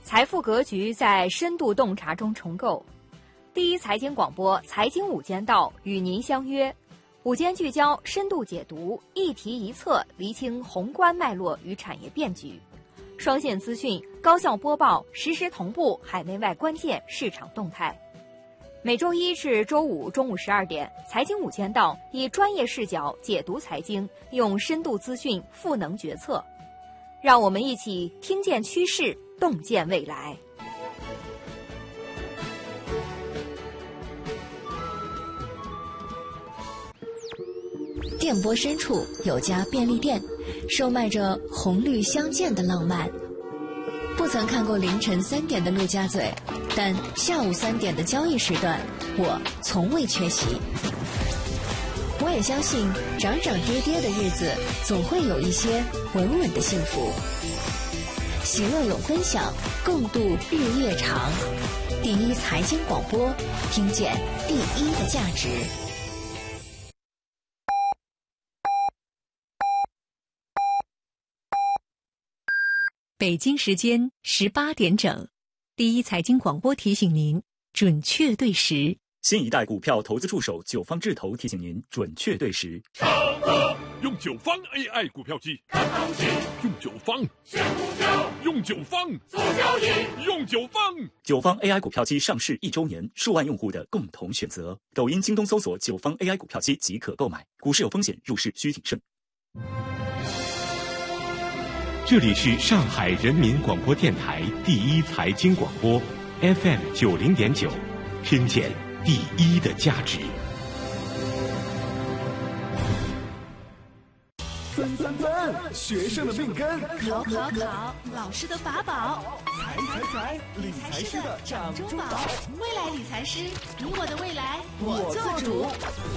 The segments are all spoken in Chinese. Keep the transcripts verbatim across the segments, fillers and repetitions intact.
财富格局在深度洞察中重构。第一财经广播财经午间道与您相约，午间聚焦，深度解读，一题一策，厘清宏观脉络与产业变局。双线资讯，高效播报，实时同步海内外关键市场动态。每周一至周五中午十二点，财经午间道以专业视角解读财经，用深度资讯赋能决策。让我们一起听见趋势，洞见未来。 电波深处有家便利店，售卖着红绿相间的浪漫。不曾看过凌晨三点的陆家嘴，但下午三点的交易时段，我从未缺席。我也相信，涨涨跌跌的日子，总会有一些稳稳的幸福。喜乐有分享，共度日夜长。第一财经广播，听见第一的价值。 北京时间十八点整，第一财经广播提醒您准确对时。 新一代股票投资助手九方智投提醒您准确对时。 超哥用九方 A I 股票机看行情，用九方选股票，用九方做交易，用九方。 九方 A I 股票机上市一周年，数万用户的共同选择。抖音、京东搜索九方 A I 股票机即可购买。股市有风险，入市需谨慎。 这里是上海人民广播电台第一财经广播 F M 九零点九，听见第一的价值。 分分分，学生的命根； 考考考，老师的法宝； 财财财，理财师的掌中宝。 未来理财师，你我的未来，我做主。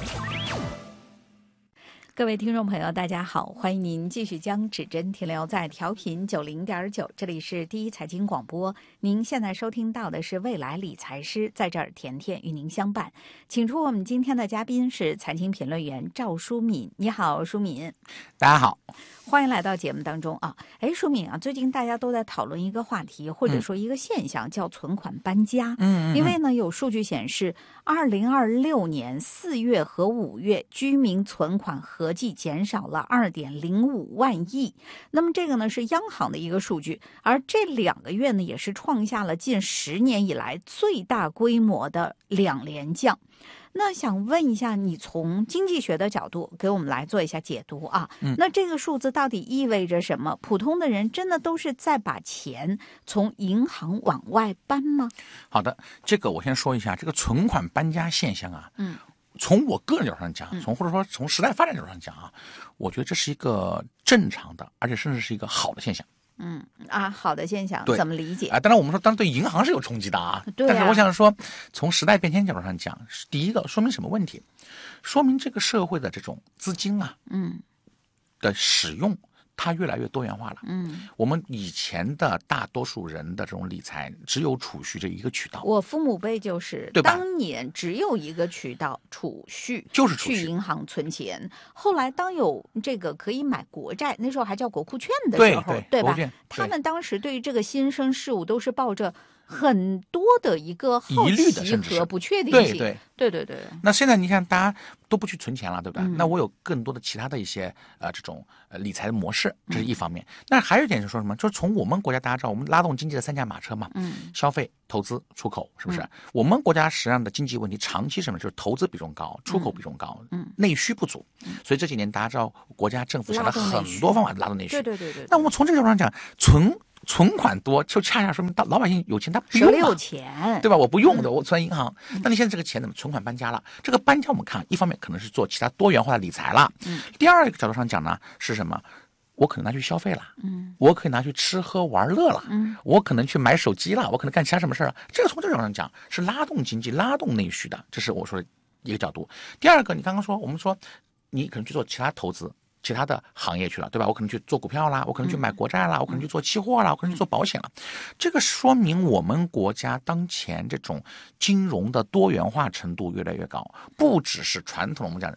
各位听众朋友大家好，欢迎您继续将指针停留在调频九零点九，这里是第一财经广播。您现在收听到的是未来理财师，在这儿甜甜与您相伴。请出我们今天的嘉宾是财经评论员赵淑敏。你好，淑敏。 大家好， 欢迎来到节目当中啊！哎，淑敏啊，最近大家都在讨论一个话题，或者说一个现象，嗯、叫存款搬家。嗯，因为呢，有数据显示，二零二六年四月和五月居民存款合计减少了二点零五万亿。那么这个呢是央行的一个数据，而这两个月呢也是创下了近十年以来最大规模的两连降。那想问一下，你从经济学的角度给我们来做一下解读啊？嗯，那这个数字到底意味着什么？普通的人真的都是在把钱从银行往外搬吗？ 好的，这个我先说一下这个存款搬家现象啊。嗯，从我个人角度上讲，从或者说从时代发展角度上讲啊，我觉得这是一个正常的，而且甚至是一个好的现象。 嗯啊，好的现象怎么理解啊？当然我们说，当然对银行是有冲击的啊。对啊。但是我想说，从时代变迁角度上讲，第一个说明什么问题？说明这个社会的这种资金啊，嗯，的使用它越来越多元化了。嗯，我们以前的大多数人的这种理财只有储蓄这一个渠道。 我父母辈就是当年只有一个渠道储蓄， 就是储蓄去银行存钱。后来当有这个可以买国债，那时候还叫国库券的时候， 对对, 对吧？他们当时对于这个新生事物都是抱着很多的一个好奇和不确定性。 对对对对对。 那现在你看，大家都不去存钱了，对不对？嗯、那我有更多的其他的一些呃这种呃理财的模式，这是一方面。嗯、那还有一点是说什么？就是从我们国家大家知道，我们拉动经济的三驾马车嘛，嗯，消费、投资、出口，是不是？嗯、我们国家实际上的经济问题长期什么？就是投资比重高，出口比重高，嗯，内需不足。嗯、所以这几年大家知道，国家政府想了很多方法拉动内需。 对对对 对, 对。 那我们从这个角度上讲，存。存款多就恰恰说明老百姓有钱，他不用手里有钱， 对吧？我不用的，我存银行。嗯、那你现在这个钱怎么存款搬家了？这个搬家我们看，一方面可能是做其他多元化的理财了。嗯。第二个角度上讲呢，是什么？我可能拿去消费了。嗯。我可以拿去吃喝玩乐了。嗯。我可能去买手机了，我可能干其他什么事了。这个从这个角度上讲是拉动经济、拉动内需的，这是我说的一个角度。第二个，你刚刚说我们说你可能去做其他投资。其他的行业去了，对吧？我可能去做股票啦，我可能去买国债啦，嗯、我可能去做期货啦，我可能去做保险了。这个说明我们国家当前这种金融的多元化程度越来越高，不只是传统我们讲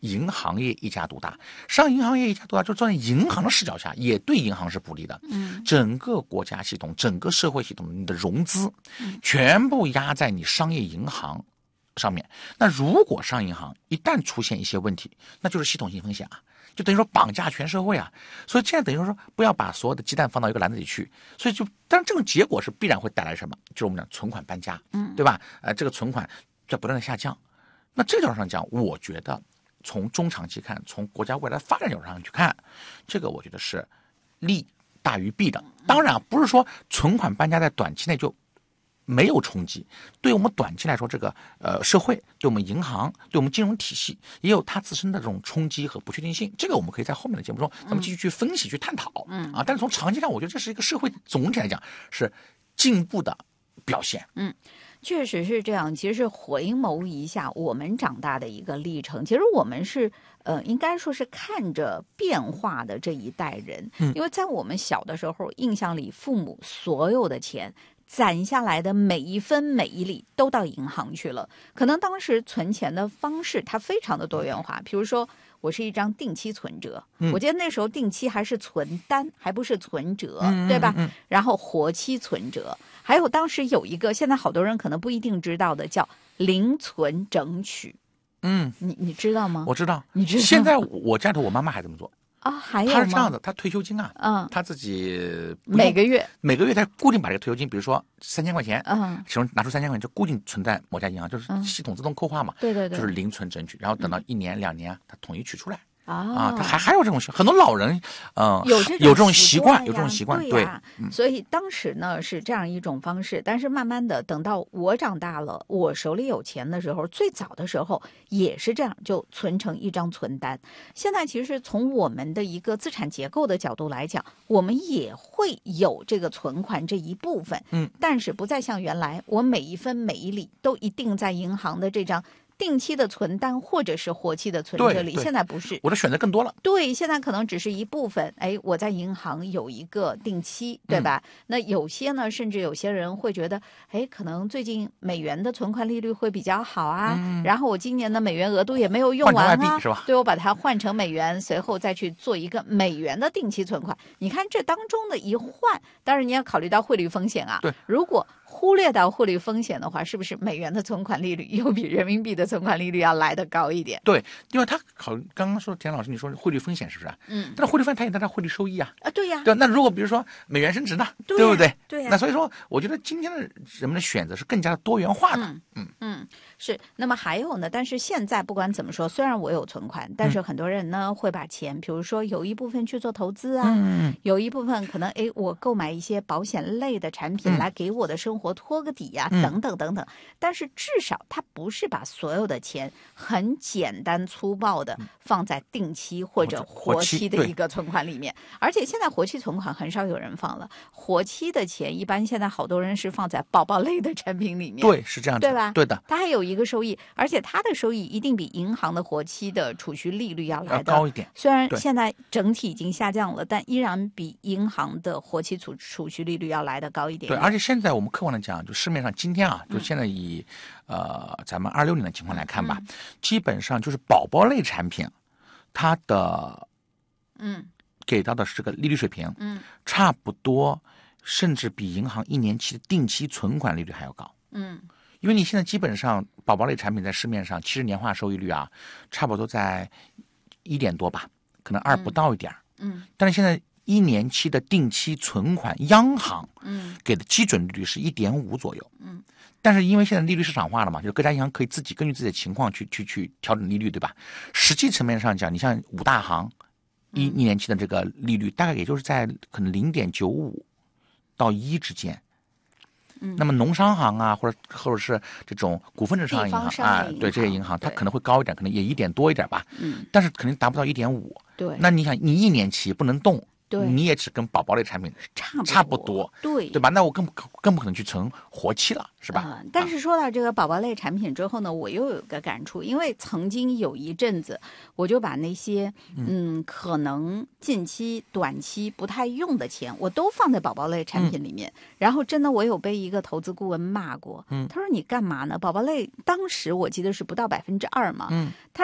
银行业一家独大。商业银行业一家独大，就站在银行的视角下，也对银行是不利的。 嗯， 整个国家系统、整个社会系统，你的融资全部压在你商业银行上面。那如果商业银行一旦出现一些问题，那就是系统性风险啊。就等于说绑架全社会啊，所以现在等于说不要把所有的鸡蛋放到一个篮子里去，所以就当然这种结果是必然会带来什么？就是我们讲存款搬家，嗯，对吧？呃，这个存款在不断的下降。那这个角度上讲，我觉得从中长期看，从国家未来发展角度上去看，这个我觉得是利大于弊的。当然不是说存款搬家在短期内就没有冲击，对我们短期来说，这个呃社会，对我们银行，对我们金融体系也有它自身的这种冲击和不确定性。这个我们可以在后面的节目中，咱们继续去分析、去探讨。嗯啊，但是从长期看，我觉得这是一个社会总体来讲是进步的表现。 嗯。确实是这样，其实是回眸一下我们长大的一个历程。其实我们是呃，应该说是看着变化的这一代人，嗯，因为在我们小的时候，印象里父母所有的钱攒下来的每一分每一厘都到银行去了。可能当时存钱的方式它非常的多元化，比如说我是一张定期存折，嗯、我记得那时候定期还是存单，还不是存折，嗯、对吧？嗯嗯、然后活期存折，还有当时有一个现在好多人可能不一定知道的叫零存整取。嗯，你你知道吗？ 我知道， 你知道。 现在我家头我妈妈还这么做。 啊，还有吗？ 他是这样的，他退休金啊，嗯，他自己每个月每个月他固定把这个退休金，比如说三千块钱，嗯，其中拿出三千块钱就固定存在某家银行，就是系统自动扣划嘛， 对对对， 就是零存整取，然后等到一年两年他统一取出来。啊，他还还有这种很多老人，嗯、呃， 有这种有这种习惯，有这种习惯， 对呀、啊。嗯、所以当时呢是这样一种方式，但是慢慢的等到我长大了，我手里有钱的时候，最早的时候也是这样，就存成一张存单。现在其实从我们的一个资产结构的角度来讲，我们也会有这个存款这一部分，嗯，但是不再像原来，我每一分每一厘都一定在银行的这张定期的存单或者是活期的存折里，现在不是， 我的选择更多了。 对，现在可能只是一部分。哎，我在银行有一个定期，对吧？嗯、那有些呢，甚至有些人会觉得，哎，可能最近美元的存款利率会比较好啊，嗯、然后我今年的美元额度也没有用完啊， 是吧？ 对，我把它换成美元，随后再去做一个美元的定期存款。你看这当中的一换，当然你要考虑到汇率风险啊。 对， 如果忽略到汇率风险的话，是不是美元的存款利率又比人民币的存款利率要来得高一点？ 对，因为他考刚刚说田老师你说汇率风险是不是？嗯，但是汇率风险它也带来汇率收益啊。 啊，对呀。 对，那如果比如说美元升值呢， 对, 对不对？ 对呀。 那所以说，我觉得今天的人们的选择是更加的多元化的。 嗯嗯嗯，是。那么还有呢？但是现在不管怎么说，虽然我有存款，但是很多人呢、嗯、会把钱，比如说有一部分去做投资啊，嗯、有一部分可能哎我购买一些保险类的产品来给我的生活托个底呀、啊。嗯等等等等，但是至少它不是把所有的钱很简单粗暴的放在定期或者活期的一个存款里面，而且现在活期存款很少有人放了，活期的钱一般现在好多人是放在宝宝类的产品里面， 对，是这样子， 对吧？ 对的， 它还有一个收益，而且它的收益一定比银行的活期的储蓄利率要来的高一点。 虽然现在整体已经下降了，但依然比银行的活期储储蓄利率要来的高一点。 对，而且现在我们客观的讲，就市面上今天啊，就现在以、嗯、呃咱们二六年的情况来看吧、嗯，基本上就是宝宝类产品，它的嗯给到的是这个利率水平，嗯，差不多，甚至比银行一年期的定期存款利率还要高，嗯，因为你现在基本上宝宝类产品在市面上其实年化收益率啊，差不多在一点多吧，可能二不到一点，嗯，嗯但是现在。一年期的定期存款，央行嗯给的基准利率是一点五左右，嗯，但是因为现在利率市场化了嘛，就各家银行可以自己根据自己的情况去去去调整利率，对吧？实际层面上讲，你像五大行一、嗯、一年期的这个利率，大概也就是在可能零点九五到一之间。嗯，那么农商行啊，或者或者是这种股份制商业银行啊，对这些银行，它可能会高一点，可能也一点多一点吧，嗯，但是肯定达不到一点五。 对， 那你想，你一年期不能动。 对， 你也只跟宝宝类产品差不差不多， 对对吧？那我更更不可能去存活期了，是吧？ 呃、但是说到这个宝宝类产品之后呢，我又有个感触，因为曾经有一阵子，我就把那些嗯可能近期、短期不太用的钱，我都放在宝宝类产品里面。嗯、然后真的，我有被一个投资顾问骂过，嗯，他说你干嘛呢？宝宝类当时我记得是不到百分之二嘛，嗯，他说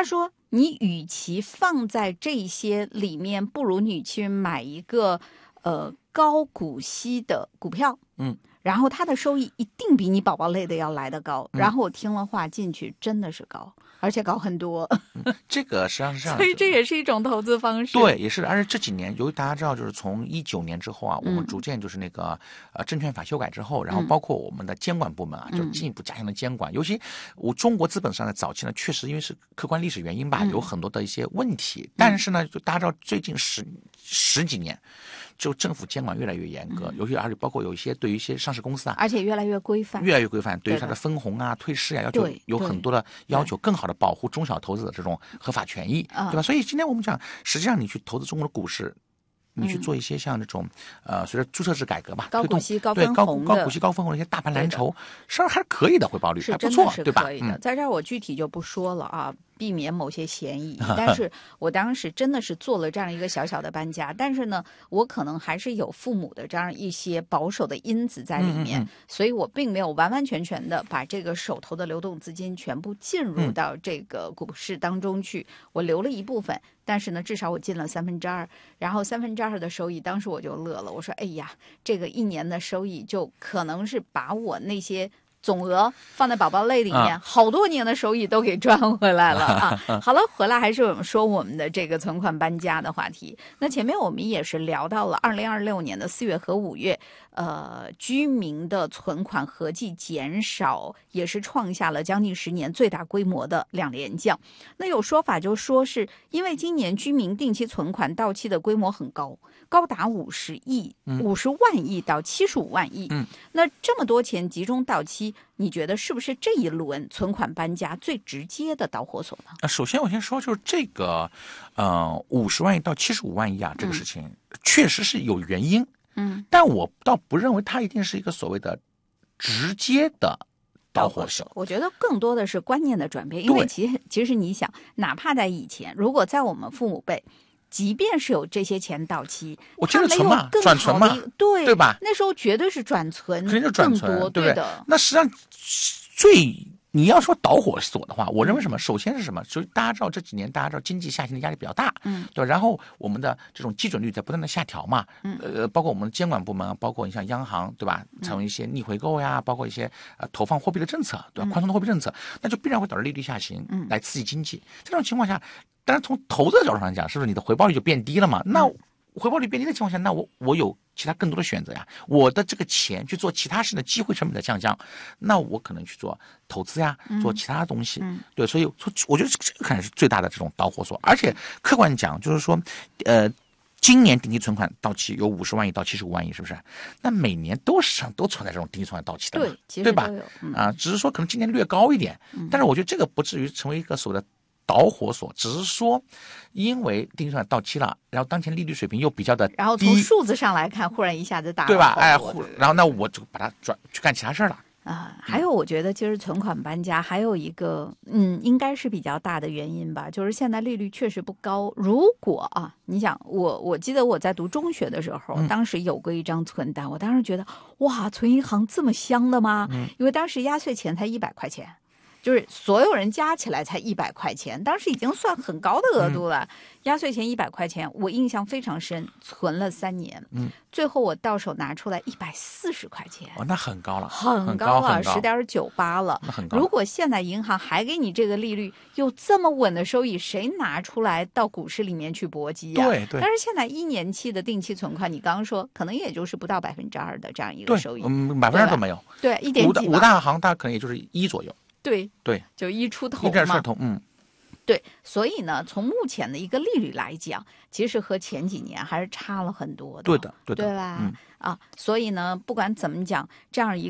你与其放在这些里面，不如你去买一个呃高股息的股票， 嗯， 然后它的收益一定比你宝宝类的要来得高。嗯、然后我听了话进去，真的是高。而且高很多、 嗯，这个实际上是这样， 所以这也是一种投资方式。 对，也是。而且这几年，由于大家知道，就是从一九年之后啊，嗯、我们逐渐就是那个呃证券法修改之后，然后包括我们的监管部门啊，嗯、就进一步加强了监管。尤其我中国资本市场在早期呢，确实因为是客观历史原因吧，嗯、有很多的一些问题。嗯、但是呢，就大家知道，最近十十几年，就政府监管越来越严格，嗯、尤其而且包括有一些对于一些上市公司啊， 而且越来越规范， 越来越规范，对于它的分红啊、退市啊，要求有很多的要求，更好的保护中小投资者这种合法权益，对吧？所以今天我们讲，实际上你去投资中国的股市，你去做一些像这种呃，随着注册制改革吧， 高股息高分红，对高高股息高分红的一些大盘蓝筹，实际上还是可以的，回报率还不错，对吧？ 嗯，在这儿我具体就不说了啊。避免某些嫌疑，但是我当时真的是做了这样一个小小的搬家，但是呢，我可能还是有父母的这样一些保守的因子在里面，嗯嗯嗯所以我并没有完完全全的把这个手头的流动资金全部进入到这个股市当中去，嗯、我留了一部分，但是呢，至少我进了三分之二，然后三分之二的收益，当时我就乐了，我说，哎呀，这个一年的收益就可能是把我那些。总额放在宝宝类里面，啊、好多年的收益都给赚回来了啊！好了，回来还是我们说我们的这个存款搬家的话题。那前面我们也是聊到了二零二六年的四月和五月，呃，居民的存款合计减少，也是创下了将近十年最大规模的两连降。那有说法就说是因为今年居民定期存款到期的规模很高，高达五十亿、五十万亿到七十五万亿。嗯，那这么多钱集中到期。你觉得是不是这一轮存款搬家最直接的导火索呢？ 啊，首先我先说，就是这个，呃，五十万亿到七十五万亿啊，这个事情、嗯、确实是有原因，嗯，但我倒不认为它一定是一个所谓的直接的导火索。 我觉得更多的是观念的转变，因为其实其实你想，哪怕在以前，如果在我们父母辈。即便是有这些钱到期， 我接着存嘛，转存嘛， 对对吧？ 那时候绝对是转存， 肯定是转存， 对不对？那实际上最你要说导火索的话，我认为什么？首先是什么？所以大家知道这几年大家知道经济下行的压力比较大，嗯，对吧？然后我们的这种基准率在不断的下调嘛，嗯，呃，包括我们的监管部门，包括你像央行，对吧？采用一些逆回购呀，包括一些呃投放货币的政策，对吧？宽松的货币政策，那就必然会导致利率下行，嗯，来刺激经济。这种情况下。但是从投资的角度上讲，是不是你的回报率就变低了嘛？那回报率变低的情况下，那我我有其他更多的选择呀。我的这个钱去做其他事的机会成本的降降，那我可能去做投资呀，做其他东西。嗯、对，所以我觉得这个可能是最大的这种导火索。而且客观讲，就是说，呃，今年定期存款到期有五十万亿到七十五万亿，是不是？那每年都市场都存在这种定期存款到期的嘛， 对，其实对吧？ 嗯、 啊，只是说可能今年略高一点，嗯、但是我觉得这个不至于成为一个所谓的。导火索，只是说，因为定期存款到期了，然后当前利率水平又比较的低， 然后从数字上来看，忽然一下子大， 对吧？哎，然后那我就把它转去干其他事儿了。 啊，还有我觉得其实存款搬家还有一个，嗯，应该是比较大的原因吧，就是现在利率确实不高。如果啊，你想我，我记得我在读中学的时候，嗯、当时有过一张存单，我当时觉得哇，存银行这么香的吗？嗯、因为当时压岁钱才一百块钱。就是所有人加起来才一百块钱，当时已经算很高的额度了。嗯、压岁钱一百块钱，我印象非常深，存了三年，嗯，最后我到手拿出来一百四十块钱， 哦，那很高了， 很高了，十点九八了， 那很高。 如果现在银行还给你这个利率，有这么稳的收益，谁拿出来到股市里面去搏击呀、啊？ 对对。 但是现在一年期的定期存款，你刚刚说可能也就是不到百分之二的这样一个收益， 嗯，百分之二都没有， 对，一点几。 五大行大可能也就是一左右。 对对， 就一出头嘛， 一点出头，嗯， 对，所以呢，从目前的一个利率来讲，其实和前几年还是差了很多的， 对的，对的， 对吧？ 嗯、 啊，所以呢，不管怎么讲，这样一